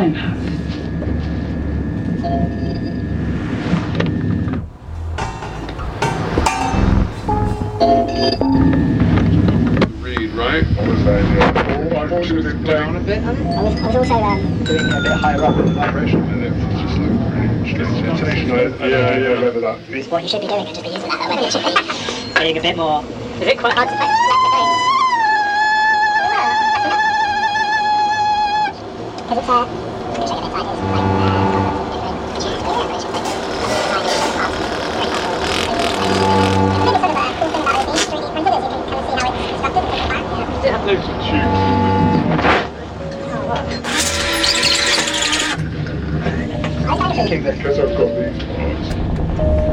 Read, right? What was that? Yeah. I thought it was down a bit. I was also doing it a bit higher up in the vibration. And it just looked really instrumentation. Yeah, whatever that. It's what you should be doing and just be using that, whether you should be being a bit more. Is it quite hard to play? Because it's